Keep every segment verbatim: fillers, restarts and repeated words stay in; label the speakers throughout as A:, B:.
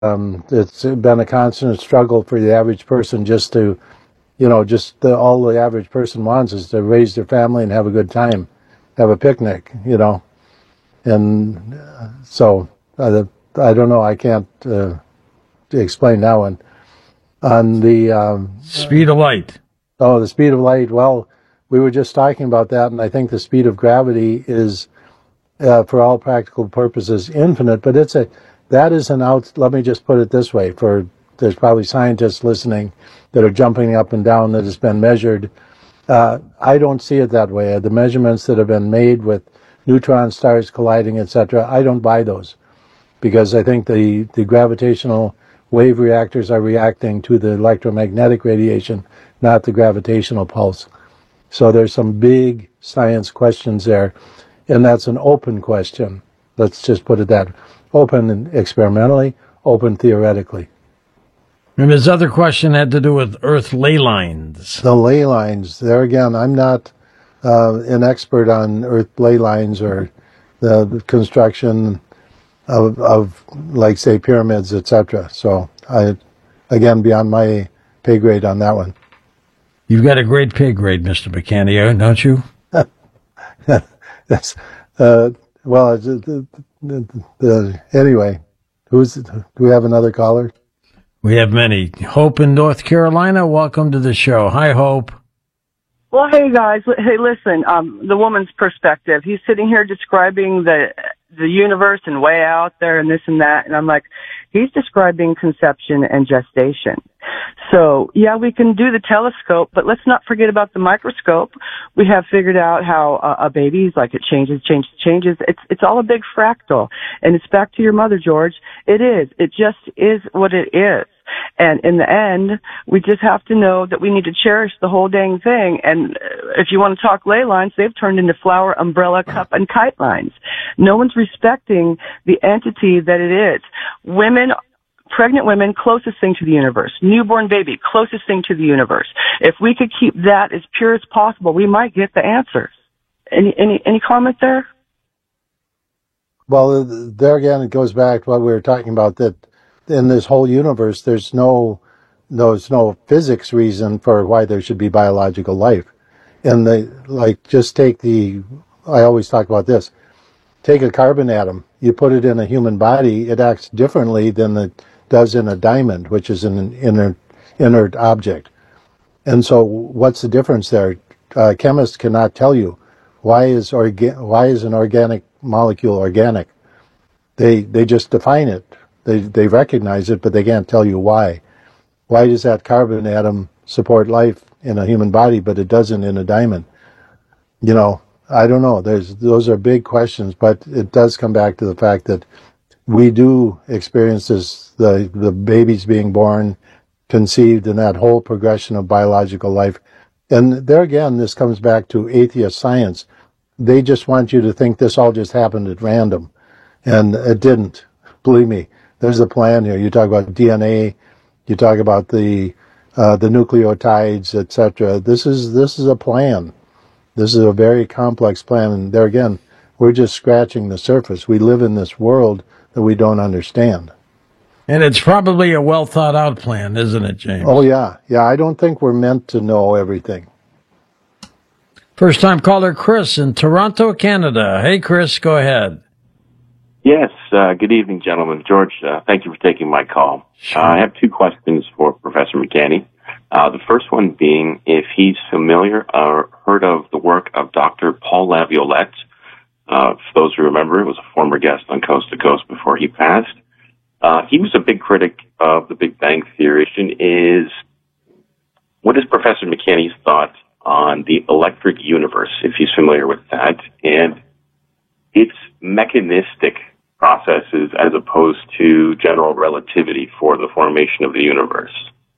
A: Um, it's been a constant struggle for the average person just to, you know, just the, all the average person wants is to raise their family and have a good time, have a picnic, you know. And uh, so uh, I don't know. I can't uh, explain that one. On the um,
B: speed of light.
A: Oh, the speed of light. Well, we were just talking about that, and I think the speed of gravity is, uh, for all practical purposes, infinite. But it's a that is an out. Let me just put it this way: for there's probably scientists listening that are jumping up and down that has been measured. Uh, I don't see it that way. The measurements that have been made with neutron stars colliding, et cetera, I don't buy those, because I think the, the gravitational wave reactors are reacting to the electromagnetic radiation, not the gravitational pulse. So there's some big science questions there, and that's an open question. Let's just put it that way. Open experimentally, open theoretically.
B: And his other question had to do with Earth ley lines.
A: The ley lines, there again, I'm not uh, an expert on Earth ley lines or the construction of, of like, say, pyramids, et cetera. So, I, again, beyond my pay grade on that one.
B: You've got a great pay grade, Mister McCanny, don't you?
A: That's, uh, well, the, the, the, anyway, who's, do we have another caller?
B: We have many. Hope in North Carolina, welcome to the show. Hi, Hope.
C: Well, hey, guys. Hey, listen, um, the woman's perspective. He's sitting here describing the the universe and way out there and this and that, and I'm like, he's describing conception and gestation. So, yeah, we can do the telescope, but let's not forget about the microscope. We have figured out how uh, a baby's like it changes, changes, changes. It's it's all a big fractal. And it's back to your mother, George. It is. It just is what it is. And in the end, we just have to know that we need to cherish the whole dang thing. And if you want to talk ley lines, they've turned into flower, umbrella, cup, and kite lines. No one's respecting the entity that it is. Women, pregnant women, closest thing to the universe. Newborn baby, closest thing to the universe. If we could keep that as pure as possible, we might get the answers. Any any any comment there?
A: Well, there again, it goes back to what we were talking about, that in this whole universe, there's no, there's no physics reason for why there should be biological life. And the, like, just take the, I always talk about this, take a carbon atom, you put it in a human body, it acts differently than it does in a diamond, which is an inert, inert object. And so what's the difference there? Uh, chemists cannot tell you why is orga- why is an organic molecule organic. They they just define it. They they recognize it, but they can't tell you why. Why does that carbon atom support life in a human body, but it doesn't in a diamond? You know, I don't know. There's those are big questions, but it does come back to the fact that we do experience this, the the babies being born, conceived, and that whole progression of biological life. And there again, this comes back to atheist science. They just want you to think this all just happened at random, and it didn't. Believe me. There's a plan here. You talk about D N A, you talk about the uh, the nucleotides, et cetera. This is this is a plan. This is a very complex plan, and there again, we're just scratching the surface. We live in this world that we don't understand.
B: And it's probably a well thought out plan, isn't it, James?
A: Oh yeah, yeah. I don't think we're meant to know everything.
B: First time caller Chris in Toronto, Canada. Hey, Chris, go ahead.
D: Yes, uh, good evening, gentlemen. George, uh, thank you for taking my call.
B: Sure.
D: Uh, I have two questions for Professor McCanny. Uh, the first one being if he's familiar or heard of the work of Doctor Paul Laviolette. Uh, for those who remember, it was a former guest on Coast to Coast before he passed. Uh, he was a big critic of the Big Bang Theory. Is what is Professor McCanny's thought on the electric universe, if he's familiar with that, and its mechanistic processes as opposed to general relativity for the formation of the universe?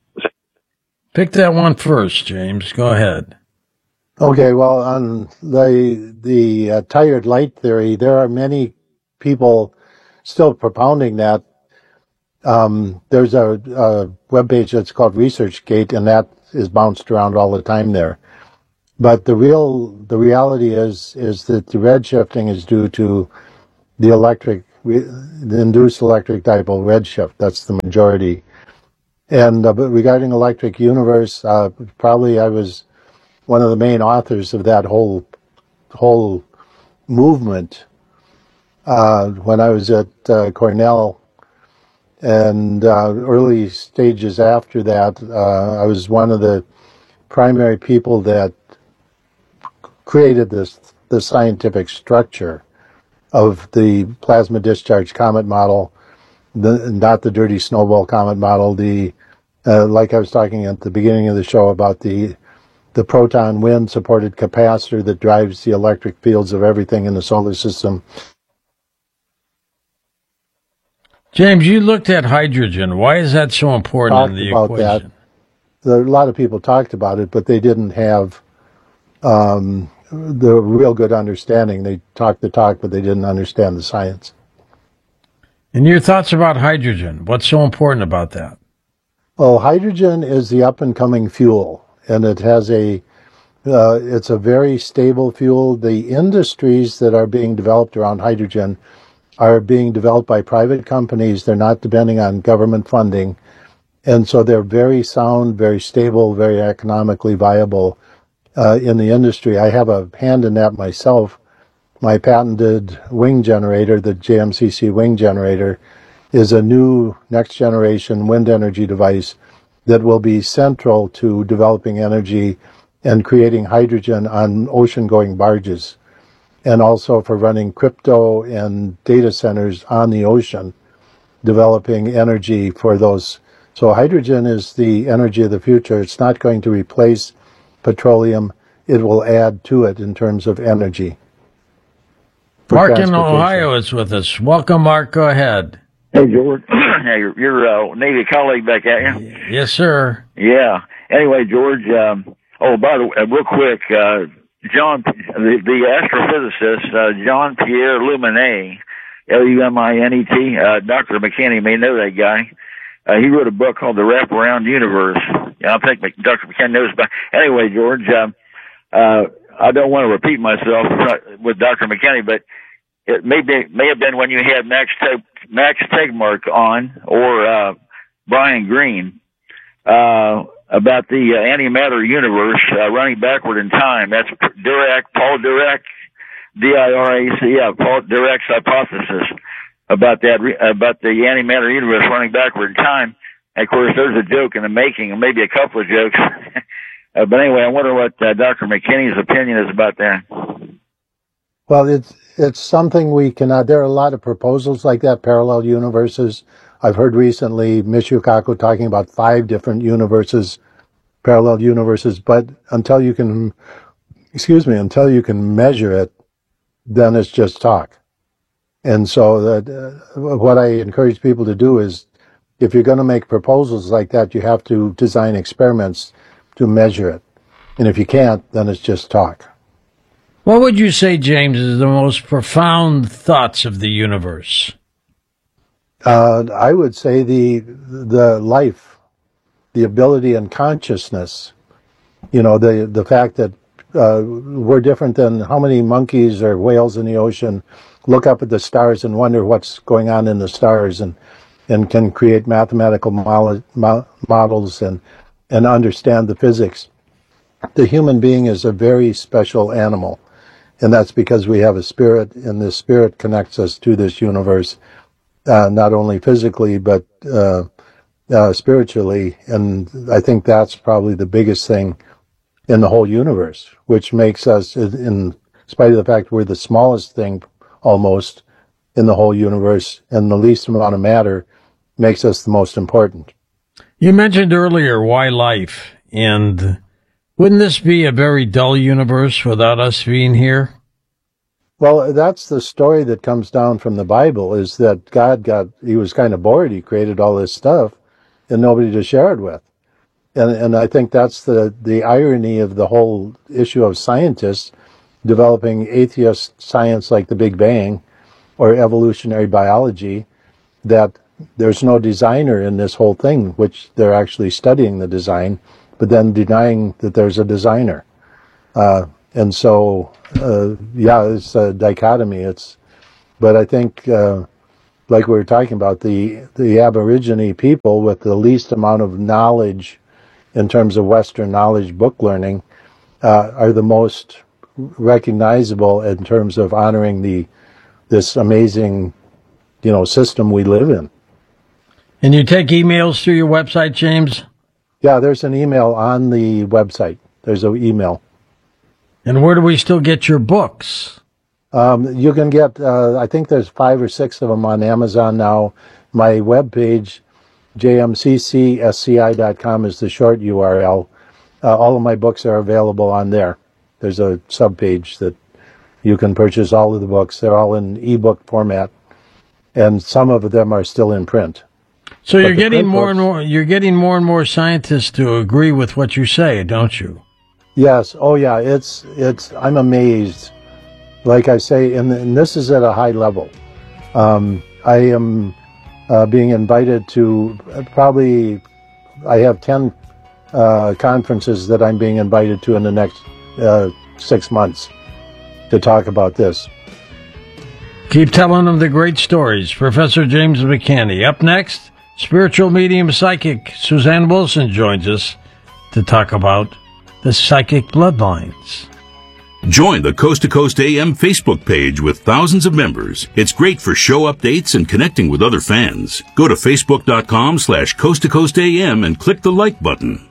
B: Pick that one first, James. Go ahead.
A: Okay, well, on the the uh, tired light theory, there are many people still propounding that. Um, there's a, a webpage that's called ResearchGate, and that is bounced around all the time there. But the real the reality is is that the redshifting is due to the electric we, the induced electric dipole redshift. That's the majority. And uh, but regarding electric universe, uh, probably I was one of the main authors of that whole whole movement uh, when I was at uh, Cornell. And uh, early stages after that, uh, I was one of the primary people that created this the scientific structure of the plasma discharge comet model, the, not the dirty snowball comet model. The uh, like I was talking at the beginning of the show about the the proton wind supported capacitor that drives the electric fields of everything in the solar system.
B: James, you looked at hydrogen. Why is that so important
A: Talked
B: in the
A: about
B: equation?
A: That. A lot of people talked about it, but they didn't have um, the real good understanding. They talked the talk, but they didn't understand the science.
B: And your thoughts about hydrogen? What's so important about that?
A: Well, hydrogen is the up-and-coming fuel, and it has a uh, it's a very stable fuel. The industries that are being developed around hydrogen are being developed by private companies. They're not depending on government funding. And so they're very sound, very stable, very economically viable uh, in the industry. I have a hand in that myself. My patented wing generator, the J M C C wing generator, is a new next generation wind energy device that will be central to developing energy and creating hydrogen on ocean-going barges, and also for running crypto and data centers on the ocean, developing energy for those. So hydrogen is the energy of the future. It's not going to replace petroleum. It will add to it in terms of energy.
B: Mark in Ohio is with us. Welcome, Mark. Go ahead.
E: Hey, George. Hey, you're, you're uh, Navy colleague back at you.
B: Yes, sir.
E: Yeah. Anyway, George, um, oh, by the way, uh, real quick, uh, John, the, the astrophysicist, uh, John Pierre Luminet, L U M I N E T, uh, Doctor McKinney may know that guy. Uh, he wrote a book called The Wraparound Universe. Yeah, I think Doctor McKinney knows about. Anyway, George, um, uh, I don't want to repeat myself with Doctor McKinney, but it may be, may have been when you had Max Te- Max Tegmark on, or uh, Brian Greene, uh, about the uh, antimatter universe uh, running backward in time. That's Dirac, Paul Dirac, D I R A C, yeah, Paul Dirac's hypothesis about that, about the antimatter universe running backward in time. And of course, there's a joke in the making, and maybe a couple of jokes. uh, but anyway, I wonder what uh, Doctor McKinney's opinion is about that.
A: Well, it's it's something we cannot. There are a lot of proposals like that, parallel universes. I've heard recently Michio Kaku talking about five different universes, parallel universes. But until you can, excuse me, until you can measure it, then it's just talk. And so that uh, what I encourage people to do is, if you're going to make proposals like that, you have to design experiments to measure it. And if you can't, then it's just talk.
B: What would you say, James, is the most profound thoughts of the universe?
A: Uh, I would say the the life, the ability and consciousness. You know, the the fact that uh, we're different than how many monkeys or whales in the ocean look up at the stars and wonder what's going on in the stars, and and can create mathematical mo- mo- models and and understand the physics. The human being is a very special animal. And that's because we have a spirit, and this spirit connects us to this universe, uh, not only physically, but uh, uh, spiritually. And I think that's probably the biggest thing in the whole universe, which makes us, in spite of the fact we're the smallest thing almost in the whole universe and the least amount of matter, makes us the most important.
B: You mentioned earlier, why life? And wouldn't this be a very dull universe without us being here?
A: Well, that's the story that comes down from the Bible, is that God got, he was kind of bored. He created all this stuff and nobody to share it with. And and I think that's the, the irony of the whole issue of scientists developing atheist science like the Big Bang or evolutionary biology, that there's no designer in this whole thing, which they're actually studying the design, but then denying that there's a designer. Uh, and so, uh, yeah, it's a dichotomy. It's, but I think uh, like we were talking about, the, the Aborigine people with the least amount of knowledge in terms of Western knowledge book learning uh, are the most recognizable in terms of honoring the this amazing, you know, system we live in.
B: And you take emails through your website, James?
A: Yeah, there's an email on the website. There's an email.
B: And where do we still get your books?
A: Um, you can get, uh, I think there's five or six of them on Amazon now. My webpage, j m c c s c i dot com is the short U R L. Uh, all of my books are available on there. There's a subpage that you can purchase all of the books. They're all in ebook format, and some of them are still in print.
B: So but you're getting more books, and more. You're getting more and more scientists to agree with what you say, don't you?
A: Yes. Oh, yeah. It's it's. I'm amazed. Like I say, and, and this is at a high level. Um, I am uh, being invited to probably. I have ten uh, conferences that I'm being invited to in the next uh, six months to talk about this.
B: Keep telling them the great stories. Professor James McCanney. Up next, spiritual medium psychic Suzanne Wilson joins us to talk about the psychic bloodlines.
F: Join the Coast to Coast A M Facebook page with thousands of members. It's great for show updates and connecting with other fans. Go to facebook dot com slash coast to coast A M and click the like button.